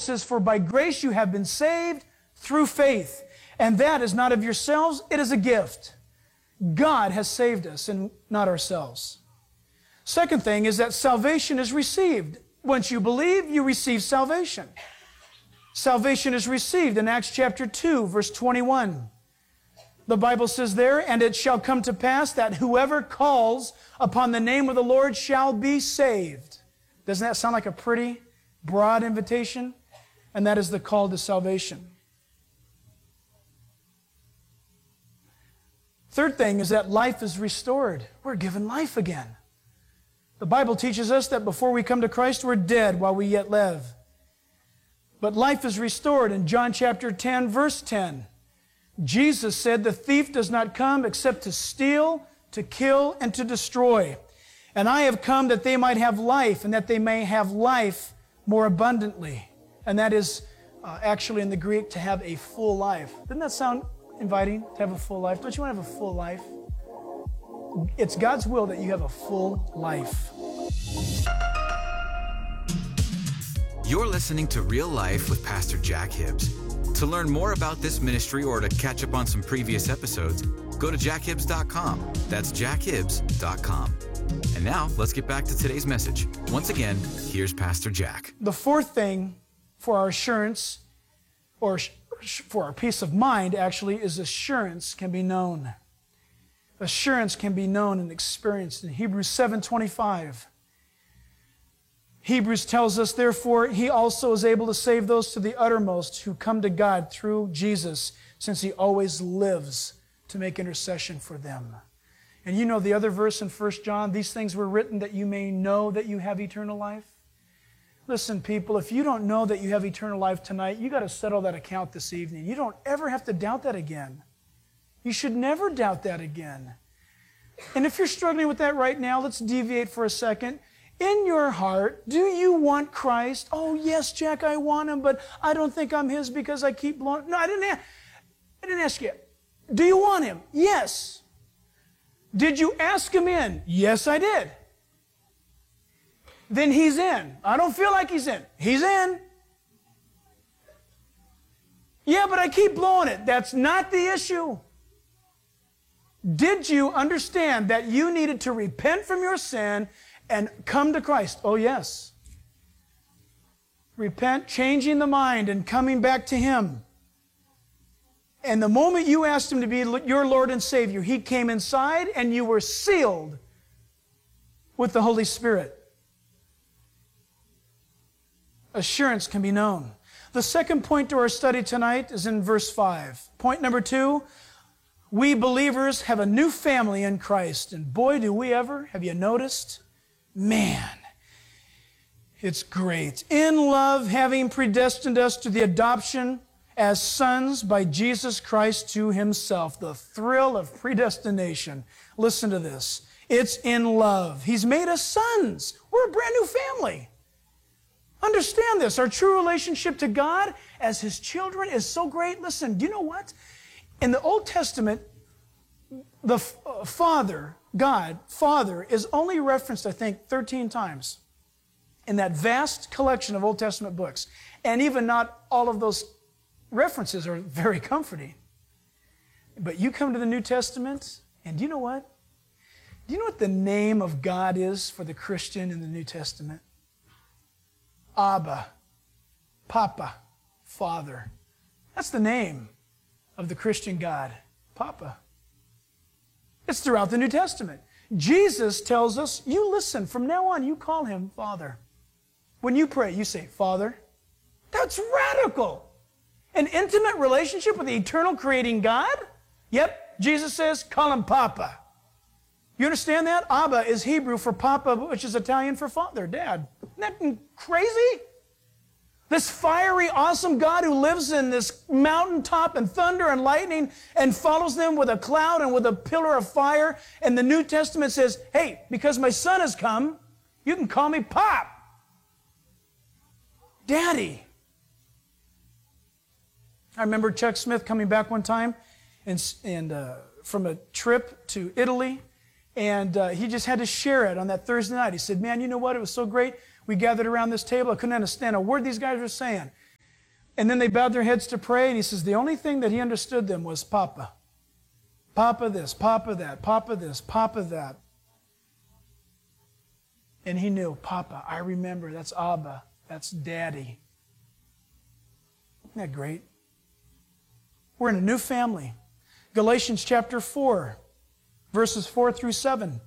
says, "For by grace you have been saved through faith. And that is not of yourselves, it is a gift." God has saved us and not ourselves. Second thing is that salvation is received. Once you believe, you receive salvation. Salvation is received in Acts chapter 2, verse 21. The Bible says there, "And it shall come to pass that whoever calls upon the name of the Lord shall be saved." Doesn't that sound like a pretty broad invitation? And that is the call to salvation. Third thing is that life is restored. We're given life again. The Bible teaches us that before we come to Christ, we're dead while we yet live. But life is restored in John chapter 10, verse 10. Jesus said, "The thief does not come except to steal, to kill, and to destroy. And I have come that they might have life, and that they may have life more abundantly." And that is actually in the Greek, to have a full life. Doesn't that sound inviting, to have a full life? Don't you want to have a full life? It's God's will that you have a full life. You're listening to Real Life with Pastor Jack Hibbs. To learn more about this ministry or to catch up on some previous episodes, go to jackhibbs.com. That's jackhibbs.com. And now, let's get back to today's message. Once again, here's Pastor Jack. The fourth thing for our assurance, or for our peace of mind, actually, is assurance can be known. Assurance can be known and experienced in Hebrews 7:25. Hebrews tells us, "Therefore, He also is able to save those to the uttermost who come to God through Jesus, since He always lives to make intercession for them." And you know the other verse in 1 John, "These things were written that you may know that you have eternal life." Listen, people, if you don't know that you have eternal life tonight, you got to settle that account this evening. You don't ever have to doubt that again. You should never doubt that again. And if you're struggling with that right now, let's deviate for a second. In your heart, do you want Christ? "Oh, yes, Jack, I want Him, but I don't think I'm His because I keep blowing." No, I didn't ask you. Do you want Him? Yes. Did you ask Him in? Yes, I did. Then He's in. I don't feel like He's in. He's in. Yeah, but I keep blowing it. That's not the issue. Did you understand that you needed to repent from your sin and come to Christ? Oh, yes. Repent, changing the mind and coming back to Him. And the moment you asked Him to be your Lord and Savior, He came inside and you were sealed with the Holy Spirit. Assurance can be known. The second point to our study tonight is in verse 5. Point number 2, we believers have a new family in Christ. And boy, do we ever. Have you noticed? Man, it's great. In love, having predestined us to the adoption as sons by Jesus Christ to Himself. The thrill of predestination. Listen to this. It's in love. He's made us sons. We're a brand new family. Understand this. Our true relationship to God as His children is so great. Listen, do you know what? In the Old Testament, the Father, God, Father, is only referenced, I think, 13 times in that vast collection of Old Testament books. And even not all of those references are very comforting. But you come to the New Testament, and do you know what? Do you know what the name of God is for the Christian in the New Testament? Abba, Papa, Father. That's the name of the Christian God, Papa. It's throughout the New Testament. Jesus tells us, you listen, from now on you call Him Father. When you pray, you say, Father. That's radical. An intimate relationship with the eternal creating God? Yep, Jesus says, call Him Papa. You understand that? Abba is Hebrew for Papa, which is Italian for Father, Dad. Isn't that crazy? This fiery, awesome God who lives in this mountaintop and thunder and lightning and follows them with a cloud and with a pillar of fire. And the New Testament says, hey, because my Son has come, you can call me Pop. Daddy. I remember Chuck Smith coming back one time and from a trip to Italy, and he just had to share it on that Thursday night. He said, man, you know what? It was so great. We gathered around this table. I couldn't understand a word these guys were saying. And then they bowed their heads to pray, and he says the only thing that he understood them was Papa. Papa this, Papa that, Papa this, Papa that. And he knew, Papa, I remember, that's Abba, that's Daddy. Isn't that great? We're in a new family. Galatians chapter 4, verses 4 through 7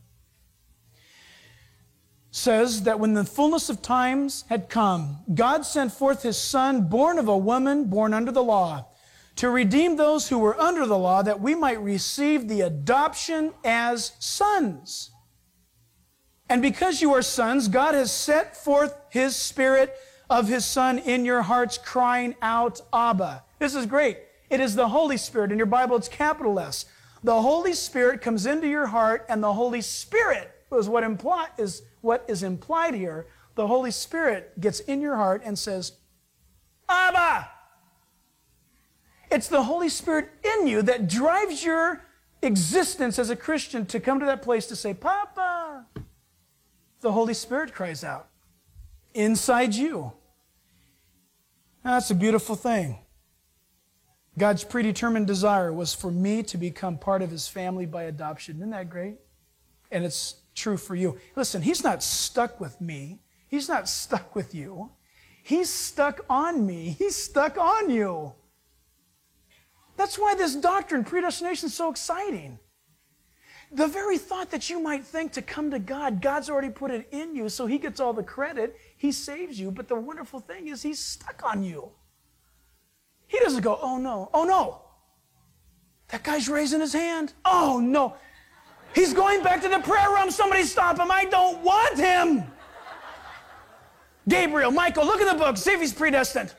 says that when the fullness of times had come, God sent forth His Son, born of a woman, born under the law, to redeem those who were under the law, that we might receive the adoption as sons. And because you are sons, God has set forth His Spirit of His Son in your hearts, crying out, Abba. This is great. It is the Holy Spirit. In your Bible, it's capital S. The Holy Spirit comes into your heart, and the Holy Spirit is what is implied here. The Holy Spirit gets in your heart and says, Abba! It's the Holy Spirit in you that drives your existence as a Christian to come to that place to say, Papa! The Holy Spirit cries out inside you. Now, that's a beautiful thing. God's predetermined desire was for me to become part of His family by adoption. Isn't that great? And it's true for you. Listen, He's not stuck with me. He's not stuck with you. He's stuck on me. He's stuck on you. That's why this doctrine, predestination, is so exciting. The very thought that you might think to come to God, God's already put it in you, so He gets all the credit. He saves you. But the wonderful thing is He's stuck on you. He doesn't go, oh no, that guy's raising his hand. Oh no, he's going back to the prayer room. Somebody stop him. I don't want him. Gabriel, Michael, look at the book. See if he's predestined.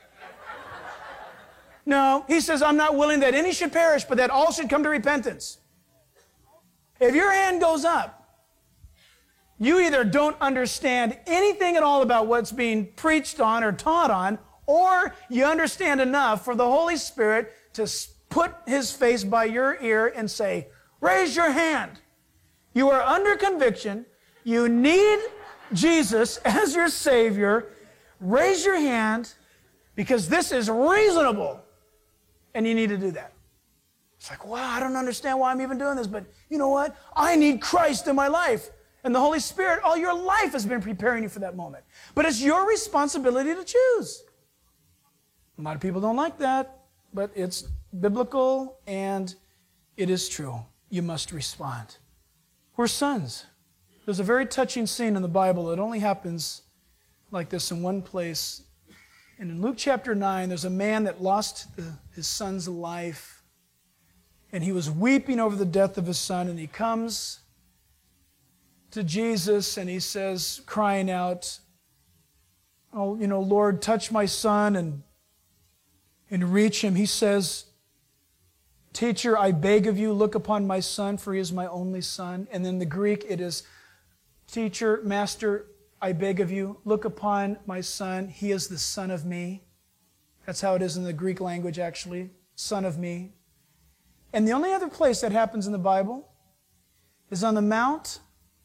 No, He says, I'm not willing that any should perish, but that all should come to repentance. If your hand goes up, you either don't understand anything at all about what's being preached on or taught on, or you understand enough for the Holy Spirit to put His face by your ear and say, raise your hand. You are under conviction. You need Jesus as your Savior. Raise your hand because this is reasonable. And you need to do that. It's like, wow, I don't understand why I'm even doing this, but you know what? I need Christ in my life. And the Holy Spirit, all your life has been preparing you for that moment. But it's your responsibility to choose. A lot of people don't like that, but it's biblical and it is true. You must respond. We're sons. There's a very touching scene in the Bible that only happens like this in one place. And in Luke chapter 9, there's a man that lost his son's life. And he was weeping over the death of his son. And he comes to Jesus and he says, crying out, oh, Lord, touch my son and reach him. He says, Teacher, I beg of you, look upon my son, for he is my only son. And in the Greek, it is, Teacher, Master, I beg of you, look upon my son. He is the son of me. That's how it is in the Greek language, actually. Son of me. And the only other place that happens in the Bible is on the Mount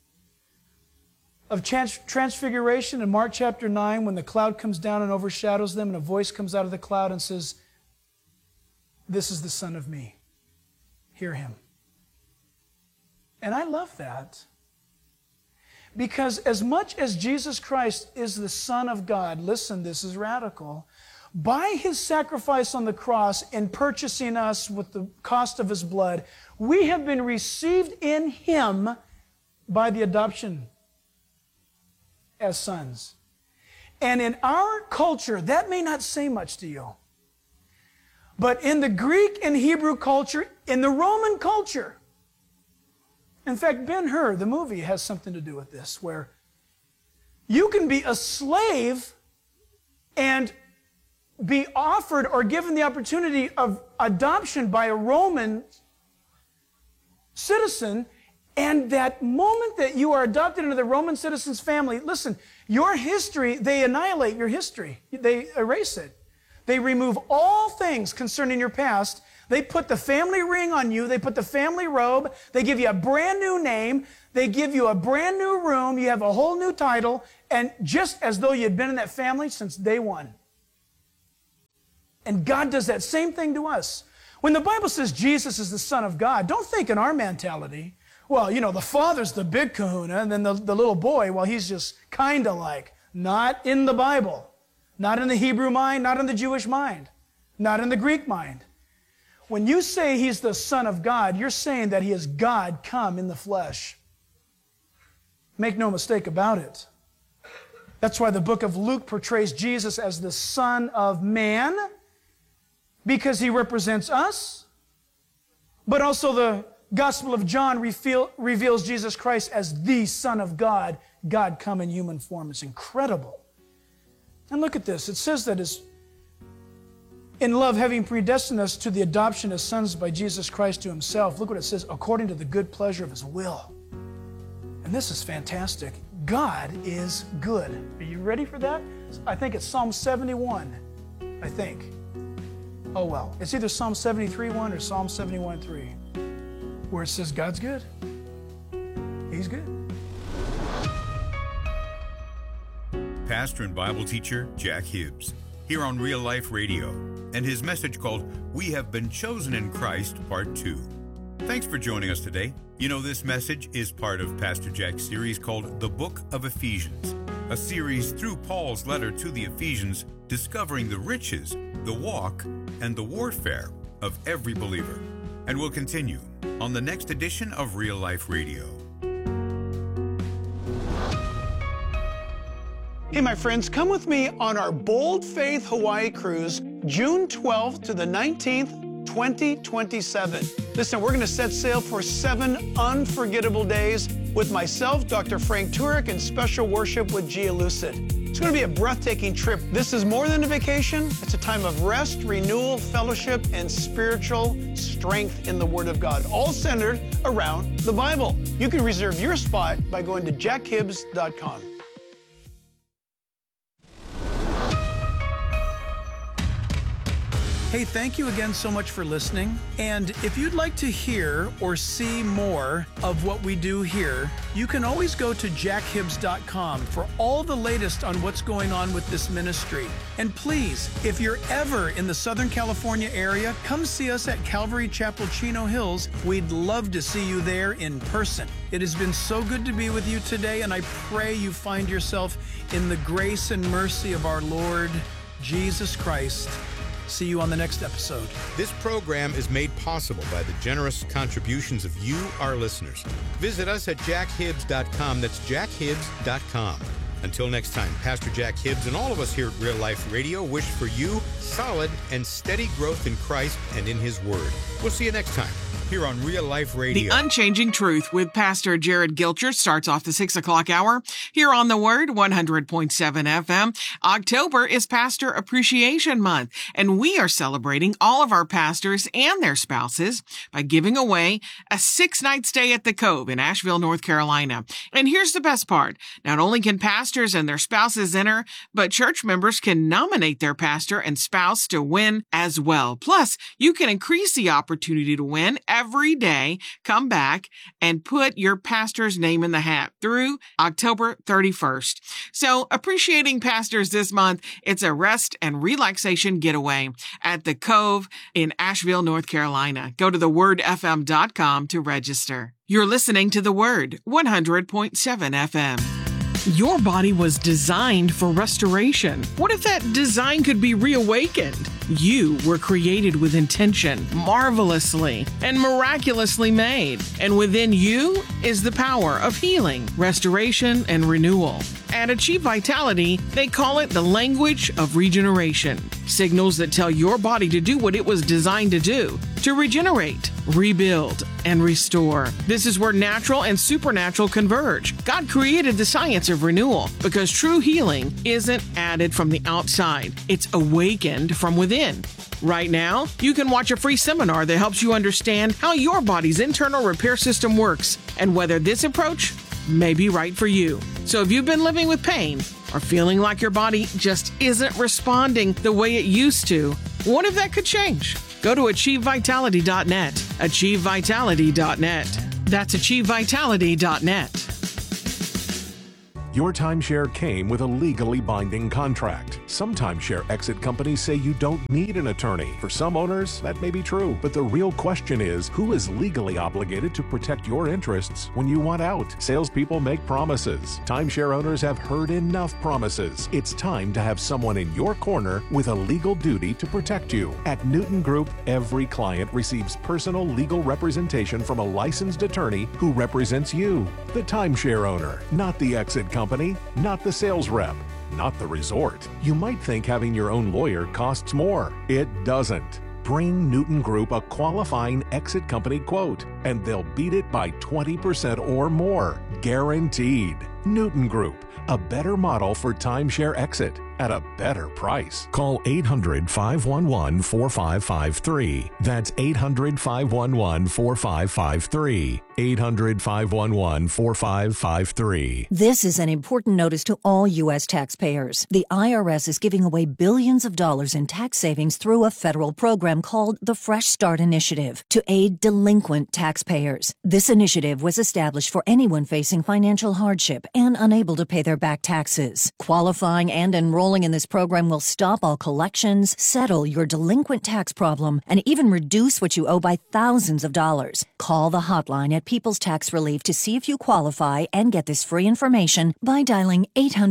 of Transfiguration in Mark chapter 9, when the cloud comes down and overshadows them, and a voice comes out of the cloud and says, this is the Son of me. Hear Him. And I love that. Because as much as Jesus Christ is the Son of God, listen, this is radical, by His sacrifice on the cross in purchasing us with the cost of His blood, we have been received in Him by the adoption as sons. And in our culture, that may not say much to you. But in the Greek and Hebrew culture, in the Roman culture, in fact, Ben-Hur, the movie, has something to do with this, where you can be a slave and be offered or given the opportunity of adoption by a Roman citizen, and that moment that you are adopted into the Roman citizen's family, listen, your history, they annihilate your history. They erase it. They remove all things concerning your past. They put the family ring on you. They put the family robe. They give you a brand new name. They give you a brand new room. You have a whole new title. And just as though you'd been in that family since day one. And God does that same thing to us. When the Bible says Jesus is the Son of God, don't think in our mentality, well, the Father's the big kahuna, and then the little boy, well, he's just kind of like. Not in the Bible. Not in the Hebrew mind, not in the Jewish mind, not in the Greek mind. When you say he's the Son of God, you're saying that he is God come in the flesh. Make no mistake about it. That's why the book of Luke portrays Jesus as the Son of Man, because he represents us. But also the Gospel of John reveals Jesus Christ as the Son of God, God come in human form. It's incredible. And look at this. It says that in love, having predestined us to the adoption as sons by Jesus Christ to himself. Look what it says, according to the good pleasure of his will. And this is fantastic. God is good. Are you ready for that? I think it's Psalm 71. I think. Oh, well. It's either Psalm 73:1 or Psalm 71:3, where it says God's good. He's good. Pastor and Bible teacher Jack Hibbs, here on Real Life Radio, and his message called We Have Been Chosen in Christ, Part 2. Thanks for joining us today. This message is part of Pastor Jack's series called The Book of Ephesians, a series through Paul's letter to the Ephesians, discovering the riches, the walk, and the warfare of every believer. And we'll continue on the next edition of Real Life Radio. Hey, my friends, come with me on our Bold Faith Hawaii cruise, June 12th to the 19th, 2027. Listen, we're going to set sail for 7 unforgettable days with myself, Dr. Frank Turek, and special worship with Gia Lucid. It's going to be a breathtaking trip. This is more than a vacation. It's a time of rest, renewal, fellowship, and spiritual strength in the Word of God, all centered around the Bible. You can reserve your spot by going to jackhibbs.com. Hey, thank you again so much for listening. And if you'd like to hear or see more of what we do here, you can always go to jackhibbs.com for all the latest on what's going on with this ministry. And please, if you're ever in the Southern California area, come see us at Calvary Chapel, Chino Hills. We'd love to see you there in person. It has been so good to be with you today, and I pray you find yourself in the grace and mercy of our Lord Jesus Christ. See you on the next episode. This program is made possible by the generous contributions of you, our listeners. Visit us at jackhibbs.com. That's jackhibbs.com. Until next time, Pastor Jack Hibbs and all of us here at Real Life Radio wish for you solid and steady growth in Christ and in His Word. We'll see you next time here on Real Life Radio. The Unchanging Truth with Pastor Jared Gilcher starts off the 6 o'clock hour here on The Word, 100.7 FM. October is Pastor Appreciation Month, and we are celebrating all of our pastors and their spouses by giving away a 6-night stay at the Cove in Asheville, North Carolina. And here's the best part. Not only can pastors and their spouses enter, but church members can nominate their pastor and spouse to win as well. Plus, you can increase the opportunity to win every day. Come back and put your pastor's name in the hat through October 31st. So, appreciating pastors this month, it's a rest and relaxation getaway at the Cove in Asheville, North Carolina. Go to thewordfm.com to register. You're listening to The Word, 100.7 FM. Your body was designed for restoration. What if that design could be reawakened? You were created with intention, marvelously and miraculously made. And within you is the power of healing, restoration, and renewal. At Achieve Vitality, they call it the language of regeneration. Signals that tell your body to do what it was designed to do, to regenerate, rebuild, and restore. This is where natural and supernatural converge. God created the science of renewal because true healing isn't added from the outside. It's awakened from within. Right now, you can watch a free seminar that helps you understand how your body's internal repair system works and whether this approach may be right for you. So if you've been living with pain or feeling like your body just isn't responding the way it used to, what if that could change? Go to AchieveVitality.net. AchieveVitality.net. That's AchieveVitality.net. Your timeshare came with a legally binding contract. Some timeshare exit companies say you don't need an attorney. For some owners, that may be true, but the real question is, who is legally obligated to protect your interests when you want out? Salespeople make promises. Timeshare owners have heard enough promises. It's time to have someone in your corner with a legal duty to protect you. At Newton Group, every client receives personal legal representation from a licensed attorney who represents you, the timeshare owner, not the exit company, not the sales rep, not the resort. You might think having your own lawyer costs more. It doesn't. Bring Newton Group a qualifying exit company quote, and they'll beat it by 20% or more. Guaranteed. Newton Group, a better model for timeshare exit at a better price. Call 800-511-4553. That's 800-511-4553. 800-511-4553. This is an important notice to all U.S. taxpayers. The IRS is giving away billions of dollars in tax savings through a federal program called the Fresh Start Initiative to aid delinquent taxpayers. This initiative was established for anyone facing financial hardship and unable to pay their back taxes. Qualifying and enrolling in this program will stop all collections, settle your delinquent tax problem, and even reduce what you owe by thousands of dollars. Call the hotline at People's Tax Relief to see if you qualify and get this free information by dialing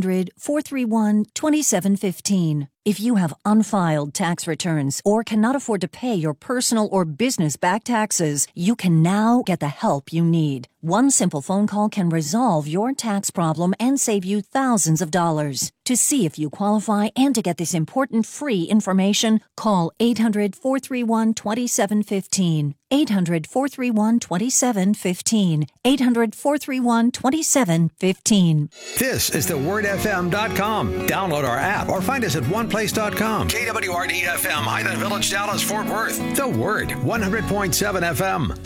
800-431-2715. If you have unfiled tax returns or cannot afford to pay your personal or business back taxes, you can now get the help you need. One simple phone call can resolve your tax problem and save you thousands of dollars. To see if you qualify and to get this important free information, call 800-431-2715. 800-431-2715. 800-431-2715. This is thewordfm.com. Download our app or find us at oneplace.com. KWRD-FM, Highland Village, Dallas, Fort Worth. The Word, 100.7 FM.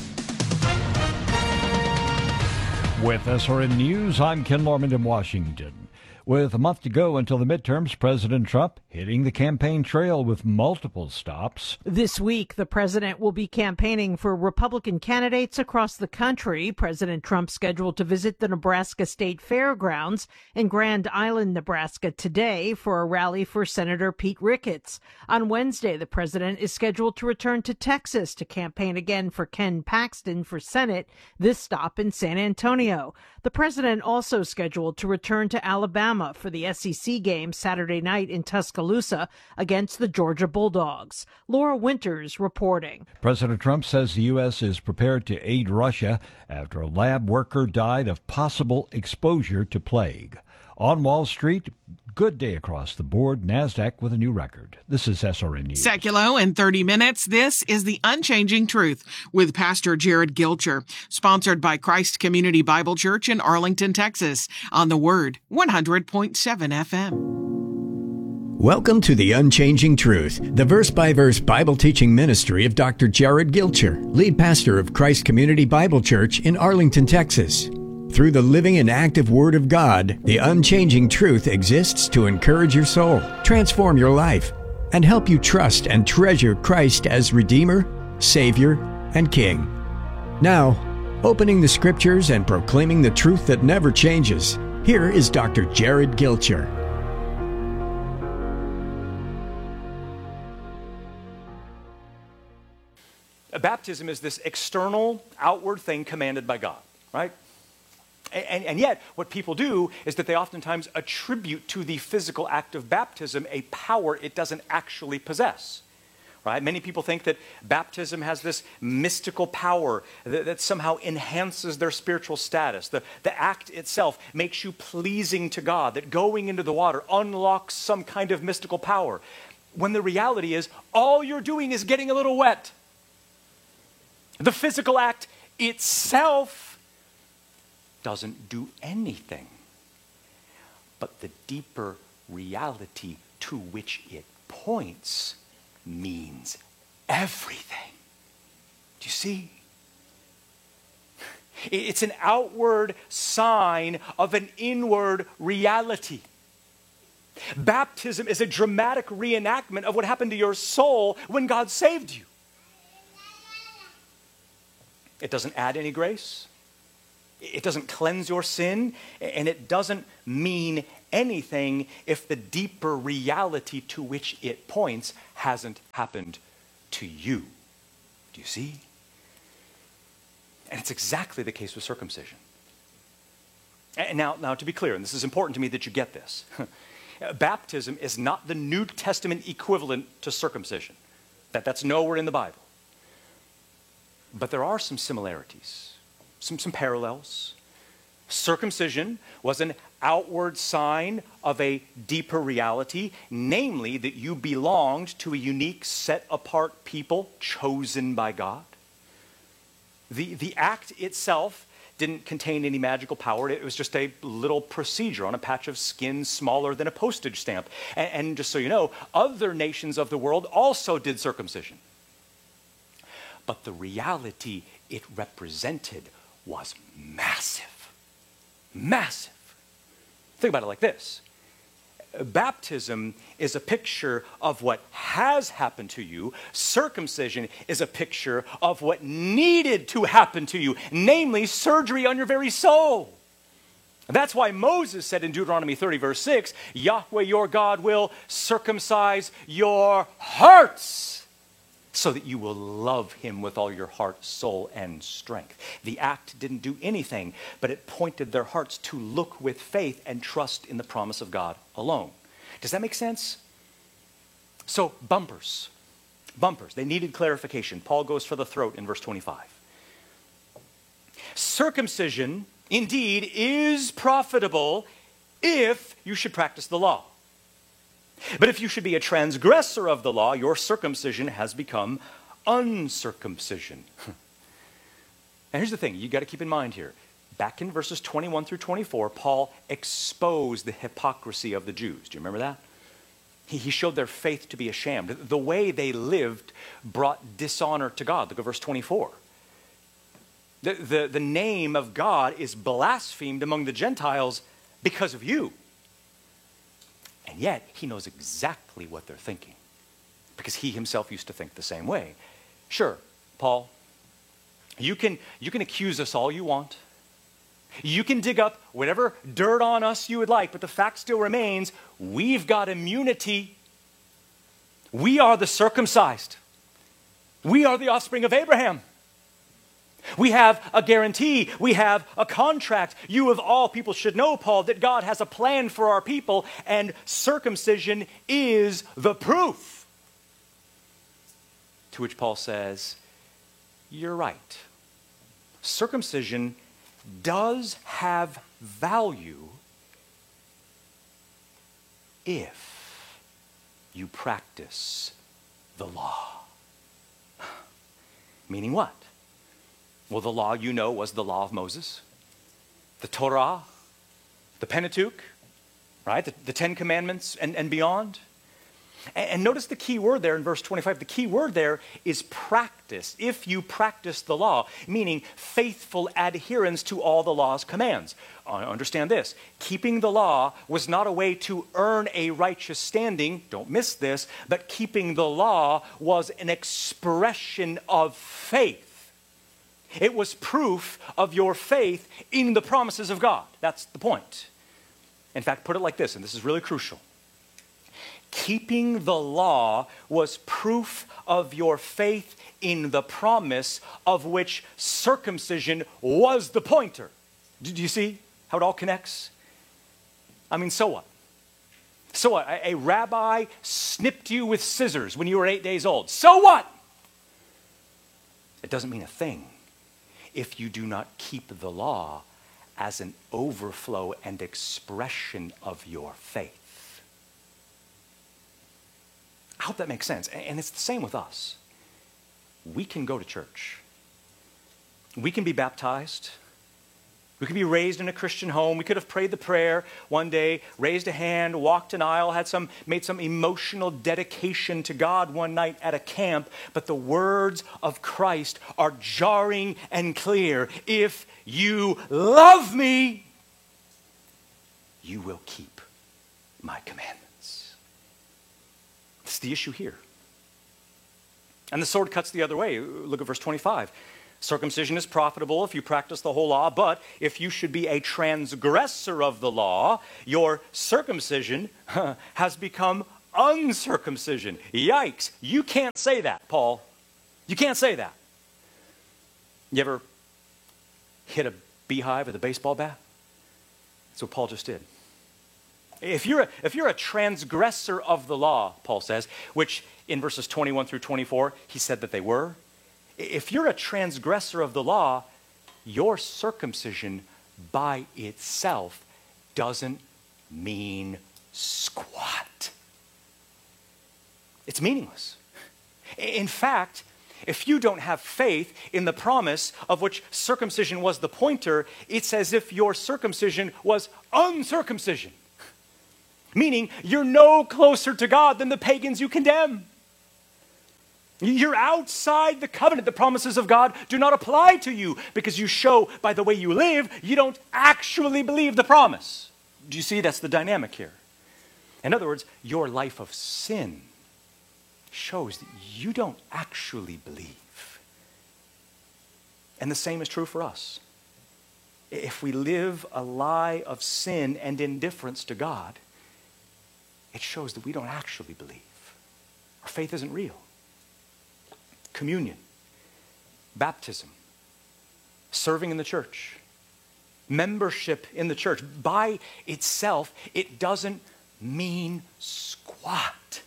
With SRN News, I'm Ken Lorman in Washington. With a month to go until the midterms, President Trump hitting the campaign trail with multiple stops. This week, the president will be campaigning for Republican candidates across the country. President Trump scheduled to visit the Nebraska State Fairgrounds in Grand Island, Nebraska today for a rally for Senator Pete Ricketts. On Wednesday, the president is scheduled to return to Texas to campaign again for Ken Paxton for Senate, this stop in San Antonio. The president also scheduled to return to Alabama for the SEC game Saturday night in Tuscaloosa against the Georgia Bulldogs. Laura Winters reporting. President Trump says the U.S. is prepared to aid Russia after a lab worker died of possible exposure to plague. On Wall Street, good day across the board. NASDAQ with a new record. This is SRN News. Seculo in 30 minutes. This is The Unchanging Truth with Pastor Jared Gilcher, sponsored by Christ Community Bible Church in Arlington, Texas, on The Word, 100.7 FM. Welcome to The Unchanging Truth, the verse-by-verse Bible teaching ministry of Dr. Jared Gilcher, lead pastor of Christ Community Bible Church in Arlington, Texas. Through the living and active Word of God, the unchanging truth exists to encourage your soul, transform your life, and help you trust and treasure Christ as Redeemer, Savior, and King. Now, opening the Scriptures and proclaiming the truth that never changes, here is Dr. Jared Gilcher. Baptism is this external, outward thing commanded by God, right? And yet, what people do is that they oftentimes attribute to the physical act of baptism a power it doesn't actually possess, right? Many people think that baptism has this mystical power that somehow enhances their spiritual status. The act itself makes you pleasing to God, that going into the water unlocks some kind of mystical power. When the reality is, all you're doing is getting a little wet. The physical act itself doesn't do anything. But the deeper reality to which it points means everything. Do you see? It's an outward sign of an inward reality. Baptism is a dramatic reenactment of what happened to your soul when God saved you. It doesn't add any grace. It doesn't cleanse your sin, and it doesn't mean anything if the deeper reality to which it points hasn't happened to you. Do you see? And it's exactly the case with circumcision. And now to be clear, and this is important to me that you get this, baptism is not the New Testament equivalent to circumcision. That's nowhere in the Bible. But there are some similarities, some parallels. Circumcision was an outward sign of a deeper reality, namely that you belonged to a unique, set-apart people chosen by God. The act itself didn't contain any magical power. It was just a little procedure on a patch of skin smaller than a postage stamp. And just so you know, other nations of the world also did circumcision. But the reality it represented was massive. Massive. Think about it like this. Baptism is a picture of what has happened to you. Circumcision is a picture of what needed to happen to you, namely surgery on your very soul. That's why Moses said in Deuteronomy 30, verse 6, Yahweh your God will circumcise your hearts so that you will love him with all your heart, soul, and strength. The act didn't do anything, but it pointed their hearts to look with faith and trust in the promise of God alone. Does that make sense? So, bumpers, they needed clarification. Paul goes for the throat in verse 25. Circumcision, indeed, is profitable if you should practice the law. But if you should be a transgressor of the law, your circumcision has become uncircumcision. And here's the thing you got to keep in mind here. Back in verses 21 through 24, Paul exposed the hypocrisy of the Jews. Do you remember that? He showed their faith to be a sham. The way they lived brought dishonor to God. Look at verse 24. The name of God is blasphemed among the Gentiles because of you. And yet, he knows exactly what they're thinking because he himself used to think the same way. Sure, Paul, you can accuse us all you want. You can dig up whatever dirt on us you would like, but the fact still remains, we've got immunity. We are the circumcised. We are the offspring of Abraham. We have a guarantee. We have a contract. You of all people should know, Paul, that God has a plan for our people, and circumcision is the proof. To which Paul says, you're right. Circumcision does have value if you practice the law. Meaning what? Well, the law, you know, was the law of Moses, the Torah, the Pentateuch, right? The Ten Commandments and beyond. And notice the key word there in verse 25. The key word there is practice. If you practice the law, meaning faithful adherence to all the law's commands. Understand this. Keeping the law was not a way to earn a righteous standing. Don't miss this. But keeping the law was an expression of faith. It was proof of your faith in the promises of God. That's the point. In fact, put it like this, and this is really crucial. Keeping the law was proof of your faith in the promise of which circumcision was the pointer. Do you see how it all connects? I mean, so what? So what? A rabbi snipped you with scissors when you were 8 days old. So what? It doesn't mean a thing if you do not keep the law as an overflow and expression of your faith. I hope that makes sense. And it's the same with us. We can go to church. We can be baptized. We could be raised in a Christian home. We could have prayed the prayer one day, raised a hand, walked an aisle, made some emotional dedication to God one night at a camp. But the words of Christ are jarring and clear. If you love me, you will keep my commandments. That's the issue here. And the sword cuts the other way. Look at verse 25. Circumcision is profitable if you practice the whole law, but if you should be a transgressor of the law, your circumcision has become uncircumcision. Yikes. You can't say that, Paul. You can't say that. You ever hit a beehive with a baseball bat? That's what Paul just did. If you're a transgressor of the law, Paul says, which in verses 21 through 24, he said that they were. If you're a transgressor of the law, your circumcision by itself doesn't mean squat. It's meaningless. In fact, if you don't have faith in the promise of which circumcision was the pointer, it's as if your circumcision was uncircumcision. Meaning, you're no closer to God than the pagans you condemn. You're outside the covenant. The promises of God do not apply to you because you show by the way you live, you don't actually believe the promise. Do you see? That's the dynamic here. In other words, your life of sin shows that you don't actually believe. And the same is true for us. If we live a lie of sin and indifference to God, it shows that we don't actually believe. Our faith isn't real. Communion, baptism, serving in the church, membership in the church, by itself, it doesn't mean squat.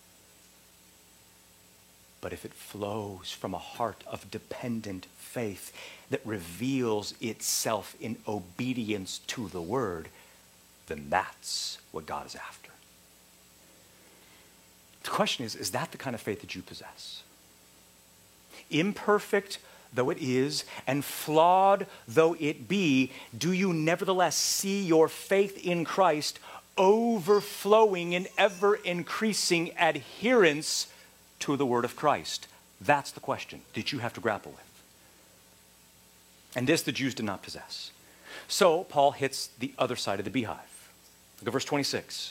But if it flows from a heart of dependent faith that reveals itself in obedience to the word, then that's what God is after. The question is that the kind of faith that you possess? Imperfect though it is, and flawed though it be, do you nevertheless see your faith in Christ overflowing in ever-increasing adherence to the word of Christ? That's the question that you have to grapple with. And this the Jews did not possess. So Paul hits the other side of the beehive. Look at verse 26.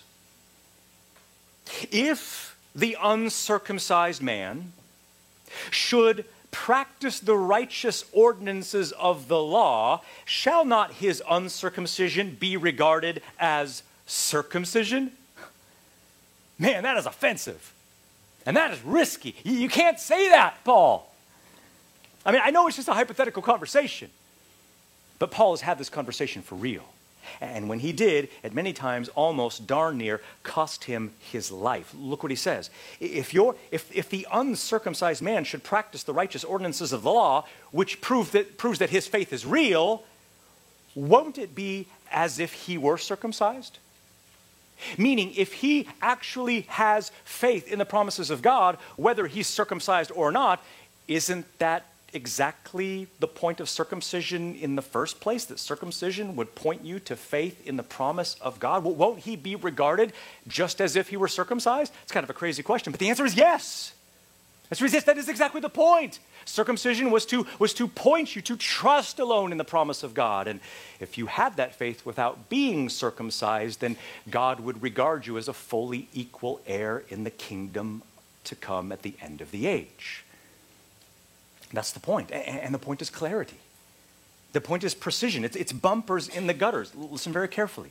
If the uncircumcised man should practice the righteous ordinances of the law, shall not his uncircumcision be regarded as circumcision? Man, that is offensive. And that is risky. You can't say that, Paul. I mean, I know it's just a hypothetical conversation, but Paul has had this conversation for real. And when he did, it many times almost darn near cost him his life. Look what he says. If the uncircumcised man should practice the righteous ordinances of the law, which proves that his faith is real, won't it be as if he were circumcised? Meaning, if he actually has faith in the promises of God, whether he's circumcised or not, isn't that exactly the point of circumcision in the first place? That circumcision would point you to faith in the promise of God? Well, won't he be regarded just as if he were circumcised? It's kind of a crazy question, but the answer is yes. That is exactly the point. Circumcision was to point you to trust alone in the promise of God. And if you had that faith without being circumcised, then God would regard you as a fully equal heir in the kingdom to come at the end of the age. That's the point. And the point is clarity. The point is precision. It's bumpers in the gutters. Listen very carefully.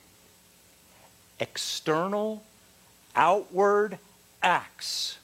External, outward acts,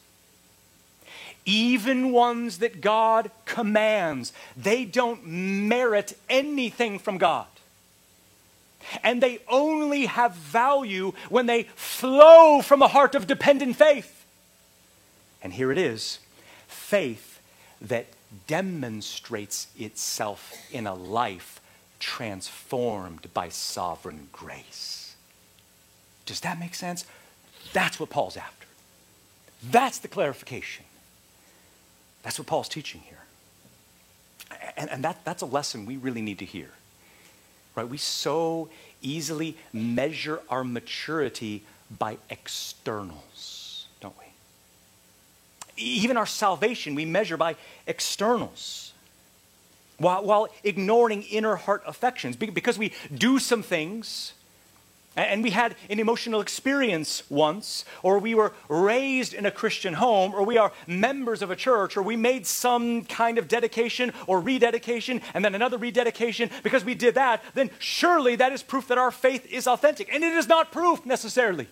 even ones that God commands, they don't merit anything from God. And they only have value when they flow from a heart of dependent faith. And here it is. Faith that demonstrates itself in a life transformed by sovereign grace. Does that make sense? That's what Paul's after. That's the clarification. That's what Paul's teaching here. And that's a lesson we really need to hear. Right? We so easily measure our maturity by externals, don't we? Even our salvation we measure by externals, while ignoring inner heart affections. Because we do some things and we had an emotional experience once, or we were raised in a Christian home, or we are members of a church, or we made some kind of dedication or rededication, and then another rededication, because we did that, then surely that is proof that our faith is authentic. And it is not proof necessarily.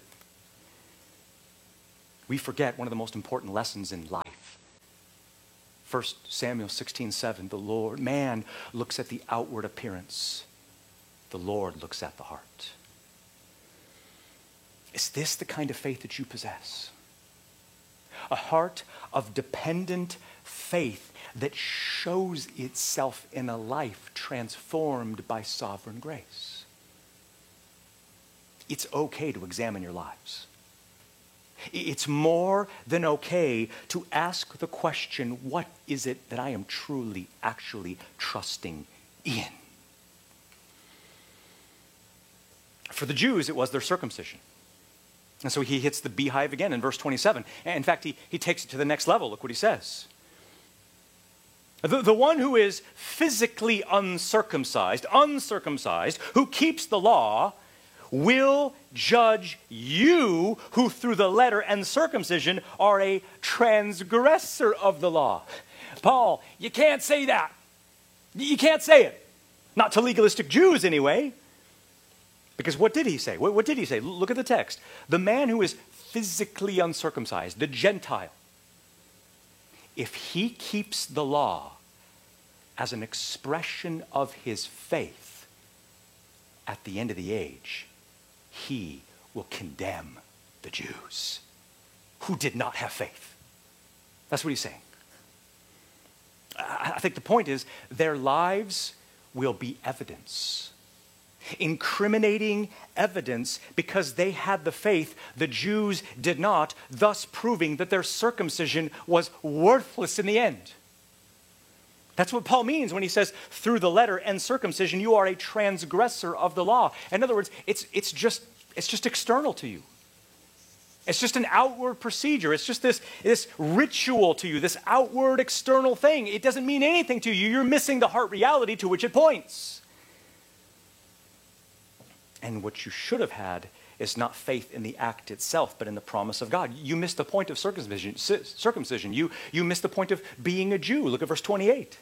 We forget one of the most important lessons in life. 1 Samuel 16:7, man looks at the outward appearance. The Lord looks at the heart. Is this the kind of faith that you possess? A heart of dependent faith that shows itself in a life transformed by sovereign grace. It's okay to examine your lives. It's more than okay to ask the question, what is it that I am truly, actually trusting in? For the Jews, it was their circumcision. And so he hits the beehive again in verse 27. And in fact, he takes it to the next level. Look what he says. The one who is physically uncircumcised, who keeps the law, will judge you who through the letter and circumcision are a transgressor of the law. Paul, you can't say that. You can't say it. Not to legalistic Jews anyway. Because what did he say? What did he say? Look at the text. The man who is physically uncircumcised, the Gentile, if he keeps the law as an expression of his faith, at the end of the age, he will condemn the Jews who did not have faith. That's what he's saying. I think the point is their lives will be evidence. Incriminating evidence because they had the faith the Jews did not, thus proving that their circumcision was worthless in the end. That's what Paul means when he says, through the letter and circumcision, you are a transgressor of the law. In other words, it's just external to you. It's just an outward procedure. It's just this ritual to you, this outward external thing. It doesn't mean anything to you. You're missing the heart reality to which it points. And what you should have had is not faith in the act itself, but in the promise of God. You missed the point of circumcision. You missed the point of being a Jew. Look at verse 28.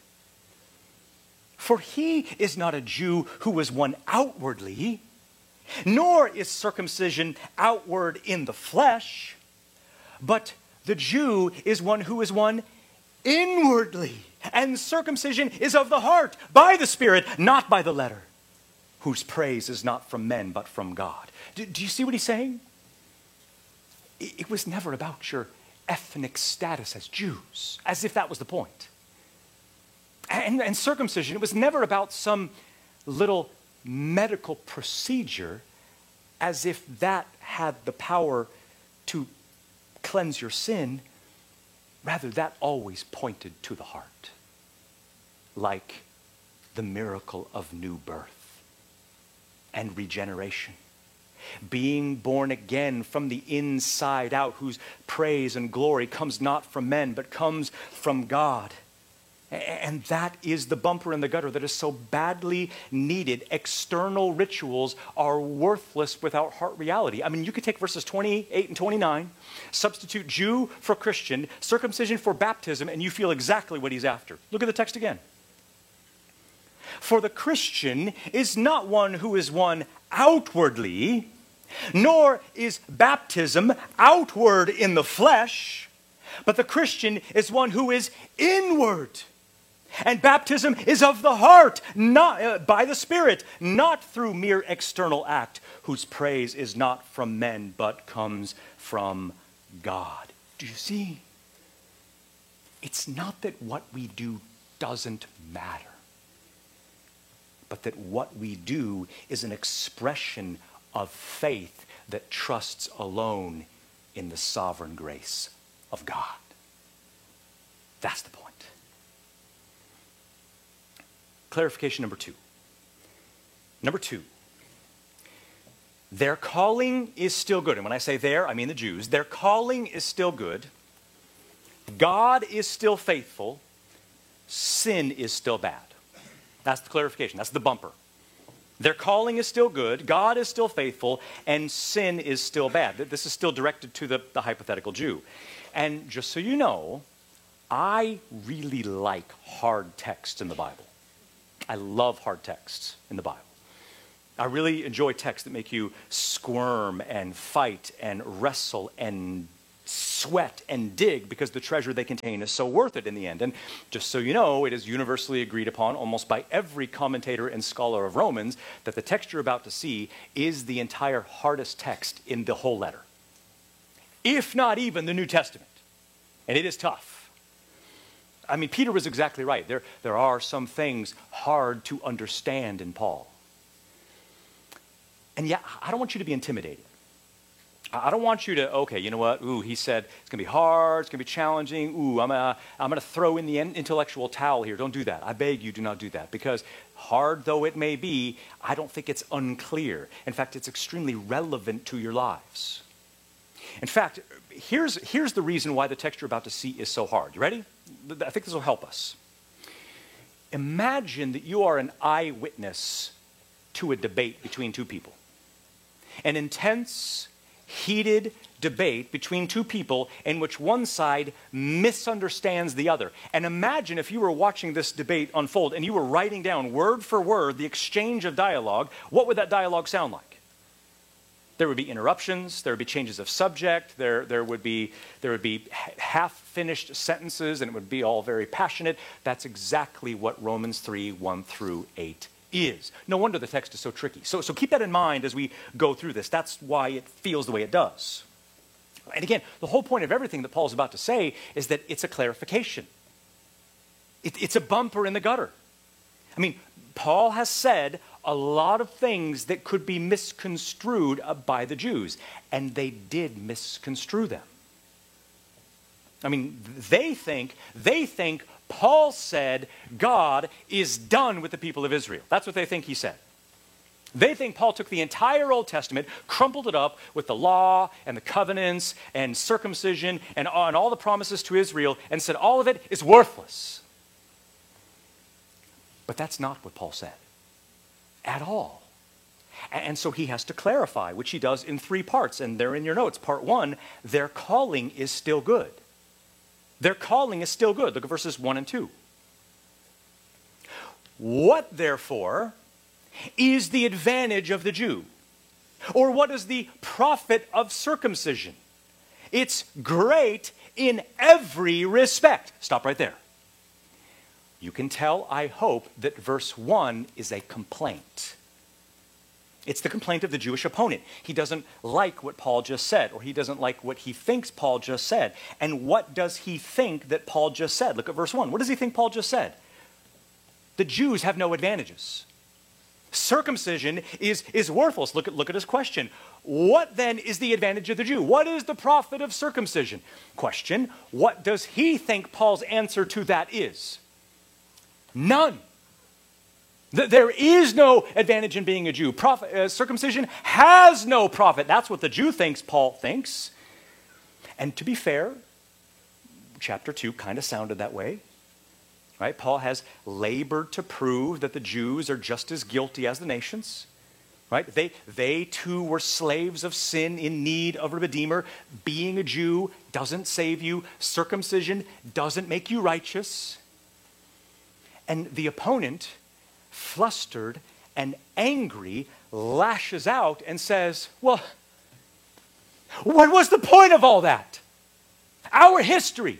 For he is not a Jew who is one outwardly, nor is circumcision outward in the flesh, but the Jew is one who is one inwardly. And circumcision is of the heart, by the Spirit, not by the letter, whose praise is not from men, but from God. Do you see what he's saying? It was never about your ethnic status as Jews, as if that was the point. And circumcision, it was never about some little medical procedure, as if that had the power to cleanse your sin. Rather, that always pointed to the heart, like the miracle of new birth and regeneration. Being born again from the inside out, whose praise and glory comes not from men, but comes from God. And that is the bumper in the gutter that is so badly needed. External rituals are worthless without heart reality. I mean, you could take verses 28 and 29, substitute Jew for Christian, circumcision for baptism, and you feel exactly what he's after. Look at the text again. For the Christian is not one who is one outwardly, nor is baptism outward in the flesh, but the Christian is one who is inward. And baptism is of the heart, not by the Spirit, not through mere external act, whose praise is not from men, but comes from God. Do you see? It's not that what we do doesn't matter, but that what we do is an expression of faith that trusts alone in the sovereign grace of God. That's the point. Clarification number two. Number two, their calling is still good. And when I say their, I mean the Jews. Their calling is still good. God is still faithful. Sin is still bad. That's the clarification. That's the bumper. Their calling is still good, God is still faithful, and sin is still bad. This is still directed to the hypothetical Jew. And just so you know, I really like hard texts in the Bible. I love hard texts in the Bible. I really enjoy texts that make you squirm and fight and wrestle and sweat and dig, because the treasure they contain is so worth it in the end. And just so you know, it is universally agreed upon almost by every commentator and scholar of Romans that the text you're about to see is the entire hardest text in the whole letter, if not even the New Testament. And it is tough. I mean, Peter was exactly right. There are some things hard to understand in Paul. And yet, I don't want you to be intimidated. I don't want you to, okay, you know what? Ooh, he said it's going to be hard, it's going to be challenging. Ooh, I'm going to throw in the intellectual towel here. Don't do that. I beg you, do not do that. Because hard though it may be, I don't think it's unclear. In fact, it's extremely relevant to your lives. In fact, here's the reason why the text you're about to see is so hard. You ready? I think this will help us. Imagine that you are an eyewitness to a debate between two people. An intense, heated debate between two people in which one side misunderstands the other. And imagine if you were watching this debate unfold and you were writing down word for word the exchange of dialogue, what would that dialogue sound like? There would be interruptions, there would be changes of subject, there would be half-finished sentences, and it would be all very passionate. That's exactly what Romans 3, 1 through 8 is. No wonder the text is so tricky. So keep that in mind as we go through this. That's why it feels the way it does. And again, the whole point of everything that Paul's about to say is that it's a clarification. It's a bumper in the gutter. I mean, Paul has said a lot of things that could be misconstrued by the Jews, and they did misconstrue them. I mean, they think Paul said God is done with the people of Israel. That's what they think he said. They think Paul took the entire Old Testament, crumpled it up with the law and the covenants and circumcision and all the promises to Israel, and said all of it is worthless. But that's not what Paul said at all. And so he has to clarify, which he does in 3 parts, and they're in your notes. Part 1, their calling is still good. Their calling is still good. Look at verses 1 and 2. What, therefore, is the advantage of the Jew? Or what is the profit of circumcision? It's great in every respect. Stop right there. You can tell, I hope, that verse 1 is a complaint. It's the complaint of the Jewish opponent. He doesn't like what Paul just said, or he doesn't like what he thinks Paul just said. And what does he think that Paul just said? Look at verse 1. What does he think Paul just said? The Jews have no advantages. Circumcision is worthless. Look at his question. What then is the advantage of the Jew? What is the profit of circumcision? Question. What does he think Paul's answer to that is? None. There is no advantage in being a Jew. Circumcision has no profit. That's what the Jew thinks, Paul thinks. And to be fair, chapter 2 kind of sounded that way. Right? Paul has labored to prove that the Jews are just as guilty as the nations. Right? They too were slaves of sin in need of a Redeemer. Being a Jew doesn't save you. Circumcision doesn't make you righteous. And the opponent, flustered and angry, lashes out and says, well, what was the point of all that? Our history,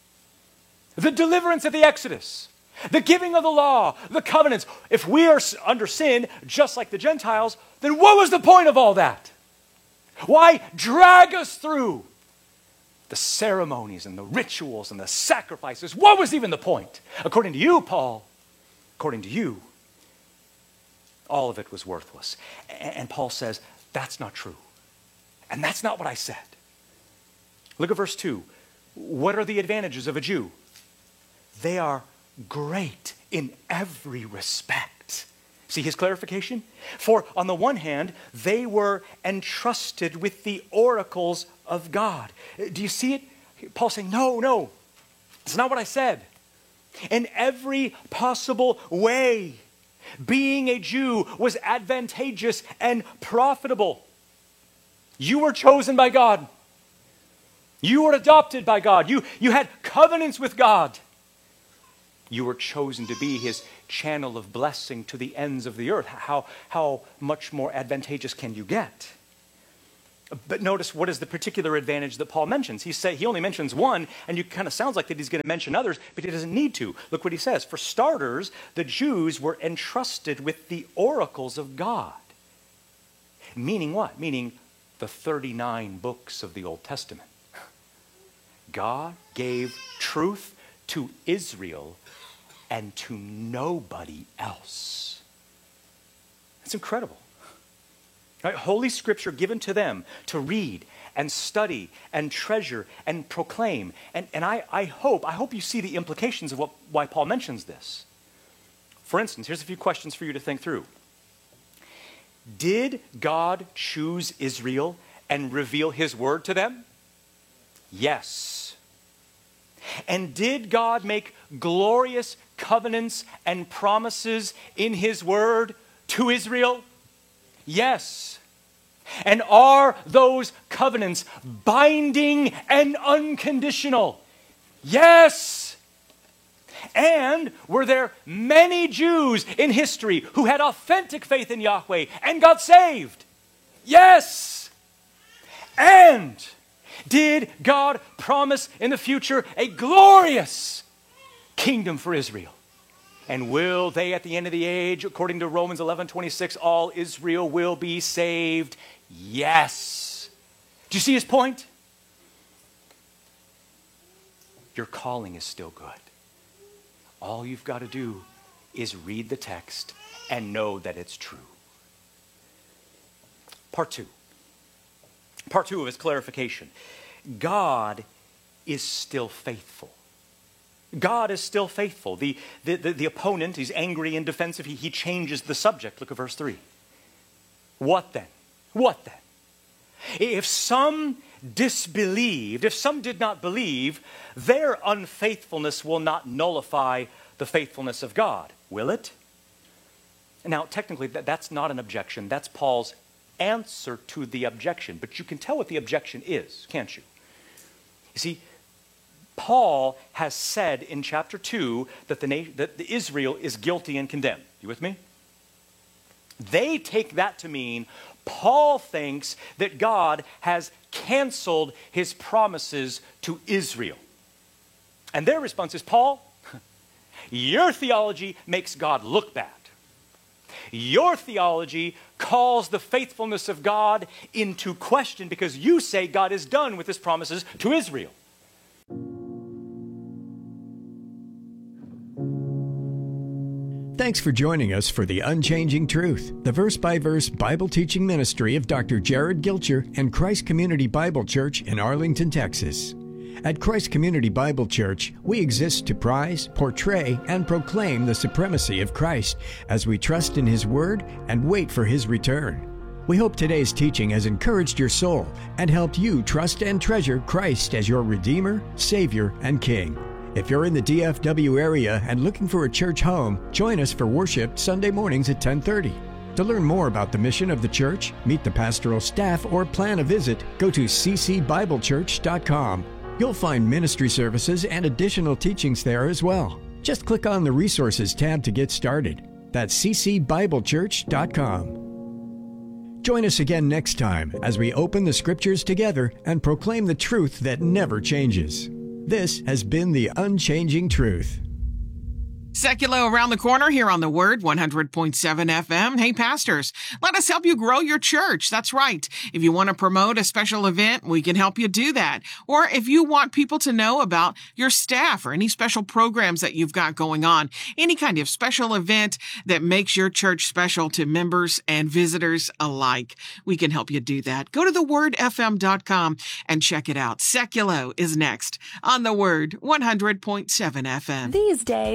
the deliverance of the Exodus, the giving of the law, the covenants. If we are under sin, just like the Gentiles, then what was the point of all that? Why drag us through the ceremonies and the rituals and the sacrifices? What was even the point? According to you, Paul, according to you, all of it was worthless. And Paul says, that's not true. And that's not what I said. Look at verse 2. What are the advantages of a Jew? They are great in every respect. See his clarification? For on the one hand, they were entrusted with the oracles of God. Do you see it? Paul's saying, no, it's not what I said. In every possible way, Being a Jew was advantageous and profitable. You were chosen by God. You were adopted by God. You had covenants with God. You were chosen to be his channel of blessing to the ends of the earth. How much more advantageous can you get? But notice, what is the particular advantage that Paul mentions? He only mentions one, and it kind of sounds like that he's going to mention others, but he doesn't need to. Look what he says. For starters, the Jews were entrusted with the oracles of God. Meaning what? Meaning the 39 books of the Old Testament. God gave truth to Israel and to nobody else. It's incredible. Right? Holy Scripture given to them to read and study and treasure and proclaim. And I hope you see the implications of why Paul mentions this. For instance, here's a few questions for you to think through. Did God choose Israel and reveal his word to them? Yes. And did God make glorious covenants and promises in his word to Israel? Yes. And are those covenants binding and unconditional? Yes. And were there many Jews in history who had authentic faith in Yahweh and got saved? Yes. And did God promise in the future a glorious kingdom for Israel? And will they at the end of the age, according to Romans 11:26, all Israel will be saved? Yes. Do you see his point? Your calling is still good. All you've got to do is read the text and know that it's true. Part two. Part two of his clarification. God is still faithful. God is still faithful. The opponent, he's angry and defensive. He changes the subject. Look at verse 3. What then? What then? If some disbelieved, if some did not believe, their unfaithfulness will not nullify the faithfulness of God, will it? Now, technically, that's not an objection. That's Paul's answer to the objection. But you can tell what the objection is, can't you? You see, Paul has said in chapter 2 that Israel is guilty and condemned. You with me? They take that to mean Paul thinks that God has canceled his promises to Israel. And their response is, Paul, your theology makes God look bad. Your theology calls the faithfulness of God into question because you say God is done with his promises to Israel. Thanks for joining us for The Unchanging Truth, the verse-by-verse Bible teaching ministry of Dr. Jared Gilcher and Christ Community Bible Church in Arlington, Texas. At Christ Community Bible Church, we exist to prize, portray, and proclaim the supremacy of Christ as we trust in his word and wait for his return. We hope today's teaching has encouraged your soul and helped you trust and treasure Christ as your Redeemer, Savior, and King. If you're in the DFW area and looking for a church home, join us for worship Sunday mornings at 10:30. To learn more about the mission of the church, meet the pastoral staff, or plan a visit, go to ccbiblechurch.com. You'll find ministry services and additional teachings there as well. Just click on the Resources tab to get started. That's ccbiblechurch.com. Join us again next time as we open the Scriptures together and proclaim the truth that never changes. This has been The Unchanging Truth. Seculo around the corner here on The Word, 100.7 FM. Hey, pastors, let us help you grow your church. That's right. If you want to promote a special event, we can help you do that. Or if you want people to know about your staff or any special programs that you've got going on, any kind of special event that makes your church special to members and visitors alike, we can help you do that. Go to thewordfm.com and check it out. Seculo is next on The Word, 100.7 FM. These days, kids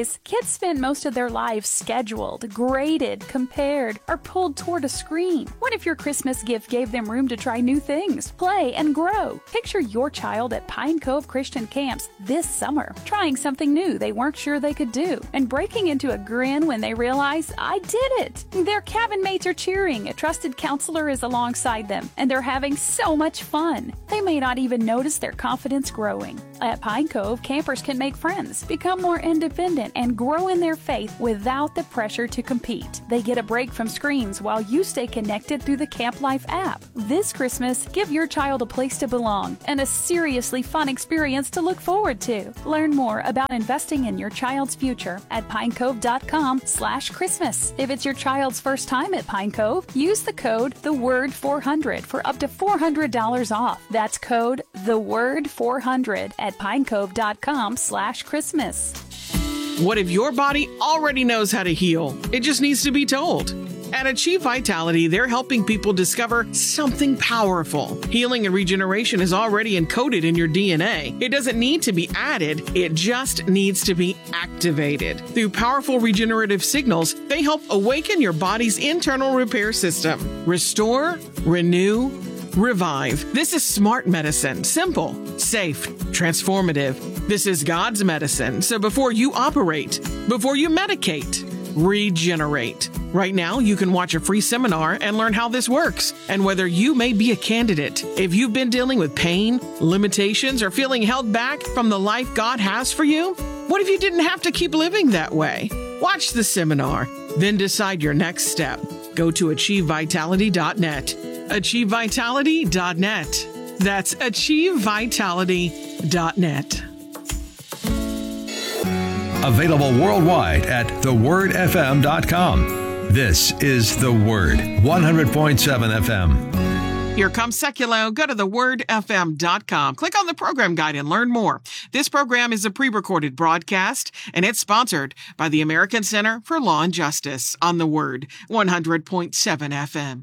Kids spend most of their lives scheduled, graded, compared, or pulled toward a screen. What if your Christmas gift gave them room to try new things, play, and grow? Picture your child at Pine Cove Christian Camps this summer, trying something new they weren't sure they could do, and breaking into a grin when they realize, I did it! Their cabin mates are cheering, a trusted counselor is alongside them, and they're having so much fun. They may not even notice their confidence growing. At Pine Cove, campers can make friends, become more independent, and grow in their faith without the pressure to compete. They get a break from screens while you stay connected through the Camp Life app. This Christmas, give your child a place to belong and a seriously fun experience to look forward to. Learn more about investing in your child's future at pinecove.com/Christmas. If it's your child's first time at Pine Cove, use the code THEWORD400 for up to $400 off. That's code THEWORD400 at pinecove.com/Christmas. What if your body already knows how to heal? It just needs to be told. At Achieve Vitality, they're helping people discover something powerful. Healing and regeneration is already encoded in your DNA. It doesn't need to be added, it just needs to be activated. Through powerful regenerative signals, they help awaken your body's internal repair system. Restore, renew, revive. This is smart medicine. Simple, safe, transformative. This is God's medicine. So before you operate, before you medicate, regenerate. Right now, you can watch a free seminar and learn how this works and whether you may be a candidate. If you've been dealing with pain, limitations, or feeling held back from the life God has for you, what if you didn't have to keep living that way? Watch the seminar, then decide your next step. Go to achievevitality.net. achievevitality.net. That's achievevitality.net. Available worldwide at thewordfm.com. This is The Word, 100.7 FM. Here comes Seculo. Go to thewordfm.com. Click on the program guide and learn more. This program is a pre-recorded broadcast, and it's sponsored by the American Center for Law and Justice on The Word, 100.7 FM.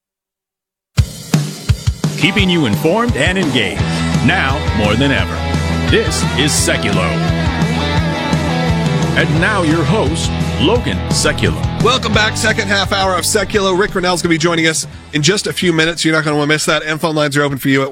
Keeping you informed and engaged, now more than ever. This is Seculo. And now your host, Logan Seculo. Welcome back. Second half hour of Seculo. Rick Rennell's going to be joining us in just a few minutes. You're not going to want to miss that. And phone lines are open for you at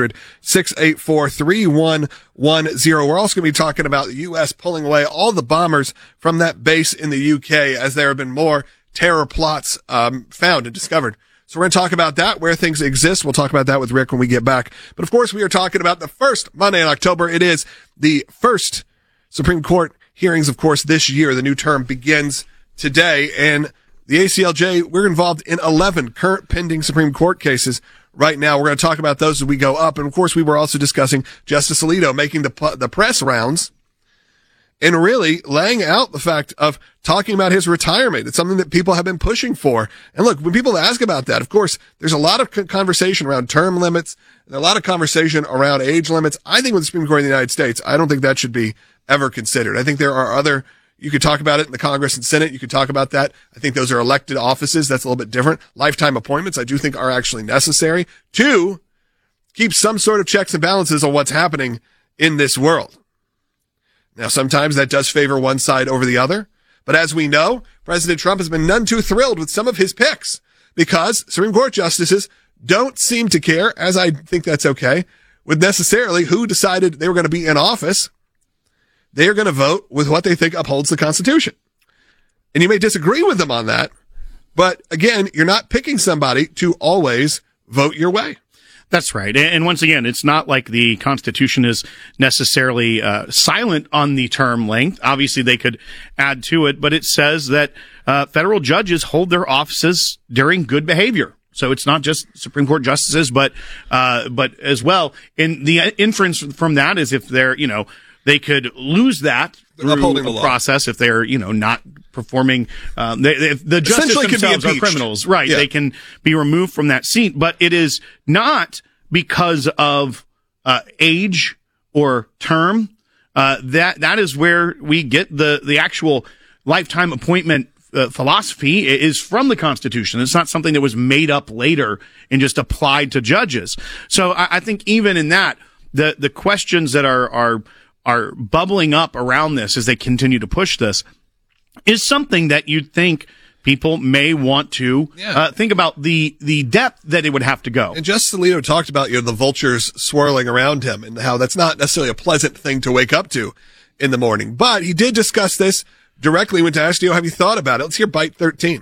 1-800-684-3110. We're also going to be talking about the U.S. pulling away all the bombers from that base in the U.K. as there have been more terror plots found and discovered. So we're going to talk about that, where things exist. We'll talk about that with Rick when we get back. But of course, we are talking about the first Monday in October. It is the first Supreme Court hearings, of course, this year. The new term begins today, and the ACLJ, we're involved in 11 current pending Supreme Court cases right now. We're going to talk about those as we go up. And of course, we were also discussing Justice Alito making the press rounds and really laying out the fact of talking about his retirement. It's something that people have been pushing for. And look, when people ask about that, of course, there's a lot of conversation around term limits and a lot of conversation around age limits. I think with the Supreme Court of the United States, I don't think that should be ever considered. I think there are other, you could talk about it in the Congress and Senate. You could talk about that. I think those are elected offices. That's a little bit different. Lifetime appointments, I do think are actually necessary to keep some sort of checks and balances on what's happening in this world. Now, sometimes that does favor one side over the other. But as we know, President Trump has been none too thrilled with some of his picks because Supreme Court justices don't seem to care, as I think that's okay, with necessarily who decided they were going to be in office. They are going to vote with what they think upholds the Constitution. And you may disagree with them on that, but again, you're not picking somebody to always vote your way. That's right. And once again, it's not like the Constitution is necessarily silent on the term length. Obviously, they could add to it, but it says that federal judges hold their offices during good behavior. So it's not just Supreme Court justices, but as well. And the inference from that is if they're, they could lose that through the process if they're, not performing. If the justices themselves are criminals, right? Yeah. They can be removed from that seat, but it is not because of age or term. That is where we get the actual lifetime appointment philosophy is from the Constitution. It's not something that was made up later and just applied to judges. So I think even in that, the questions that are bubbling up around this as they continue to push this is something that you'd think people may want to think about the depth that it would have to go. And Justice Alito talked about, the vultures swirling around him and how that's not necessarily a pleasant thing to wake up to in the morning. But he did discuss this directly when asked, have you thought about it? Let's hear Bite 13.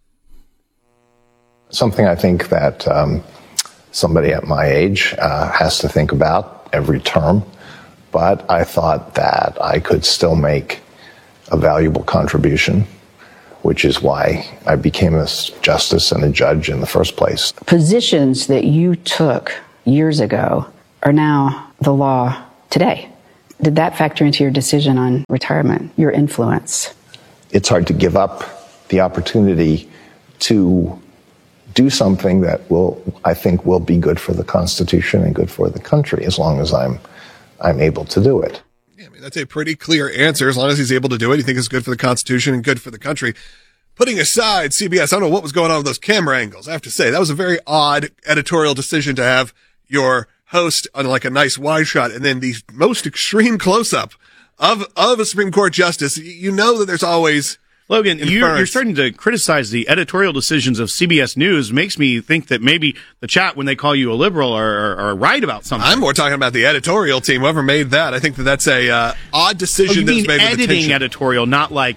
Something I think that somebody at my age has to think about every term. But I thought that I could still make a valuable contribution, which is why I became a justice and a judge in the first place. Positions that you took years ago are now the law today. Did that factor into your decision on retirement, your influence? It's hard to give up the opportunity to do something that I think will be good for the Constitution and good for the country, as long as I'm able to do it. Yeah, I mean, that's a pretty clear answer. As long as he's able to do it, you think it's good for the Constitution and good for the country. Putting aside CBS, I don't know what was going on with those camera angles. I have to say, that was a very odd editorial decision to have your host on like a nice wide shot and then the most extreme close-up of a Supreme Court justice. You know that there's always... Logan, you're starting to criticize the editorial decisions of CBS News. Makes me think that maybe the chat, when they call you a liberal, are right about something. I'm more talking about the editorial team, whoever made that. I think that's a odd decision that was made with editing attention. Editorial, not like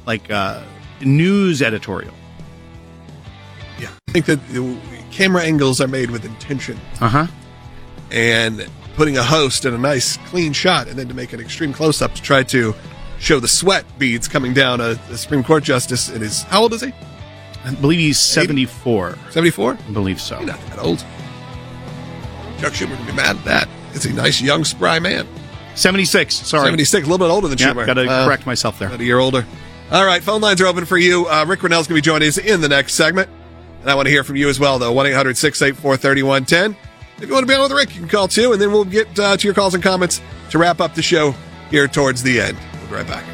news editorial. Yeah, I think that camera angles are made with intention. And putting a host in a nice, clean shot, and then to make an extreme close-up to try to show the sweat beads coming down a Supreme Court justice. It is, how old is he? I believe he's 74. 74? I believe so. He's not that old. Chuck Schumer would be mad at that. It's a nice, young, spry man. 76, sorry. 76, a little bit older than Schumer. Got to correct myself there. About a year older. All right, phone lines are open for you. Rick Rennell's going to be joining us in the next segment. And I want to hear from you as well, though. 1-800-684-3110. If you want to be on with Rick, you can call too, and then we'll get to your calls and comments to wrap up the show here towards the end. We'll be right back.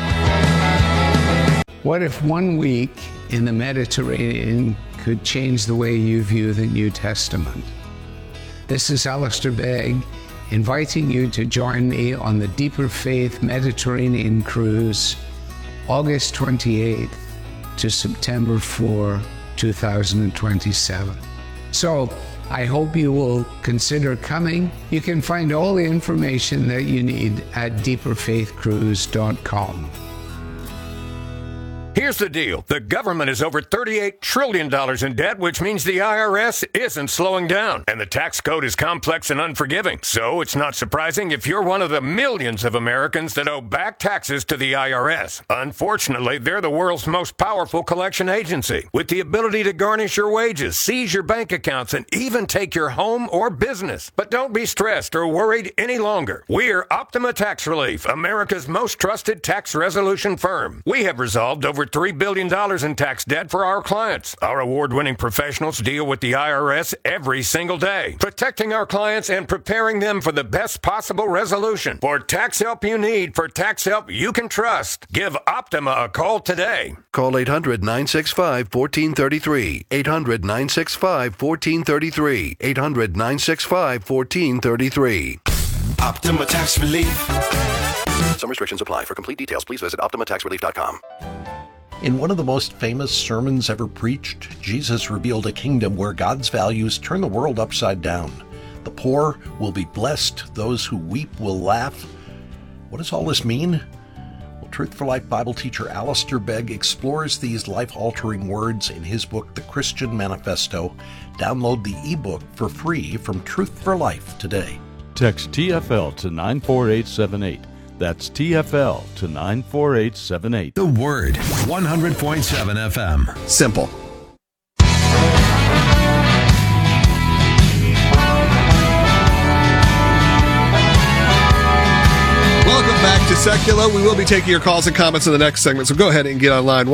What if 1 week in the Mediterranean could change the way you view the New Testament? This is Alistair Begg, inviting you to join me on the Deeper Faith Mediterranean Cruise, August 28th to September 4, 2027. So, I hope you will consider coming. You can find all the information that you need at deeperfaithcruise.com. Here's the deal. The government is over $38 trillion in debt, which means the IRS isn't slowing down. And the tax code is complex and unforgiving. So it's not surprising if you're one of the millions of Americans that owe back taxes to the IRS. Unfortunately, they're the world's most powerful collection agency, with the ability to garnish your wages, seize your bank accounts, and even take your home or business. But don't be stressed or worried any longer. We're Optima Tax Relief, America's most trusted tax resolution firm. We have resolved over $3 billion in tax debt for our clients. Our award-winning professionals deal with the IRS every single day, protecting our clients and preparing them for the best possible resolution. For tax help you need, for tax help you can trust, give Optima a call today. Call 800-965-1433. 800-965-1433. 800-965-1433. Optima Tax Relief. Some restrictions apply. For complete details, please visit OptimaTaxRelief.com. In one of the most famous sermons ever preached, Jesus revealed a kingdom where God's values turn the world upside down. The poor will be blessed, those who weep will laugh. What does all this mean? Well, Truth for Life Bible teacher Alistair Begg explores these life-altering words in his book, The Christian Manifesto. Download the ebook for free from Truth for Life today. Text TFL to 94878. That's TFL to 94878. The Word, 100.7 FM. Simple. Welcome back to Secular. We will be taking your calls and comments in the next segment, so go ahead and get online.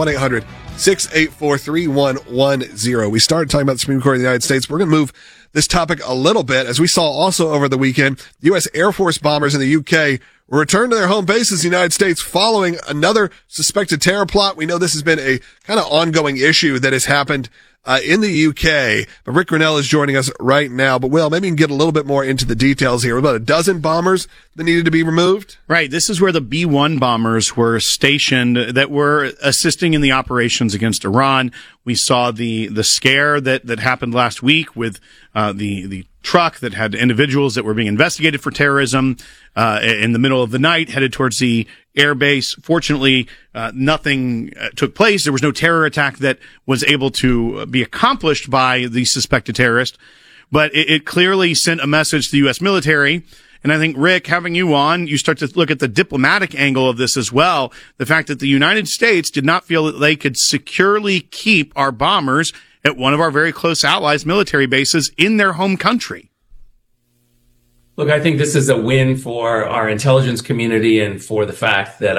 1-800-684-3110. We started talking about the Supreme Court of the United States. We're going to move this topic a little bit. As we saw also over the weekend, U.S. Air Force bombers in the UK returned to their home bases in the United States following another suspected terror plot. We know this has been a kind of ongoing issue that has happened in the UK. But Rick Grinnell is joining us right now. But Will, maybe you can get a little bit more into the details here. About a dozen bombers that needed to be removed? Right. This is where the B-1 bombers were stationed that were assisting in the operations against Iran. We saw the scare that happened last week with the truck that had individuals that were being investigated for terrorism in the middle of the night, headed towards the air base. Fortunately, nothing took place. There was no terror attack that was able to be accomplished by the suspected terrorist, but it clearly sent a message to the U.S. military. And I think, Rick, having you on, you start to look at the diplomatic angle of this as well. The fact that the United States did not feel that they could securely keep our bombers at one of our very close allies' military bases in their home country. Look, I think this is a win for our intelligence community and for the fact that